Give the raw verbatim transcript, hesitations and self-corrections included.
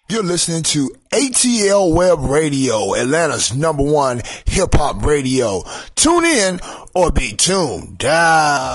You're listening to A T L Web Radio, Atlanta's number one hip-hop radio. Tune in or be tuned down.